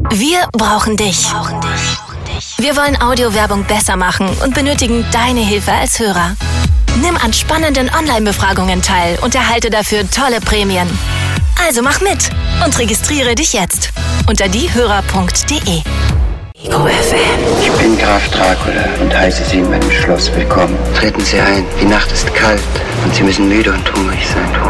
Wir brauchen dich. Wir wollen Audiowerbung besser machen und benötigen deine Hilfe als Hörer. Nimm an spannenden Online-Befragungen teil und erhalte dafür tolle Prämien. Also mach mit und registriere dich jetzt unter diehörer.de. Ego FM. Ich bin Graf Dracula und heiße Sie in meinem Schloss willkommen. Treten Sie ein, die Nacht ist kalt und Sie müssen müde und hungrig sein.